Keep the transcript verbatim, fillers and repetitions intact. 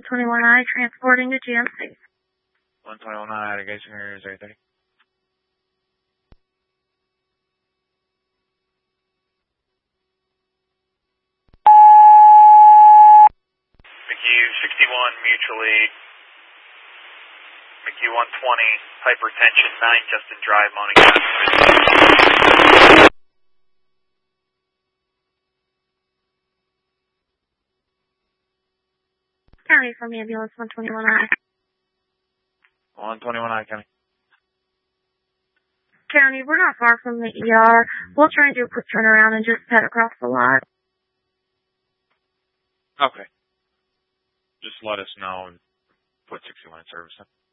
twenty-one I transporting to G M C. one twenty-one I, the gauge here is eight thirty. McHugh sixty-one, mutual aid. McHugh one twenty, hypertension, nine Justin Drive, Monica. County from ambulance one twenty-one I. one twenty-one I, County. County, we're not far from the E R. We'll try and do a quick turnaround and just head across the lot. Okay. Just let us know and put sixty-one in service.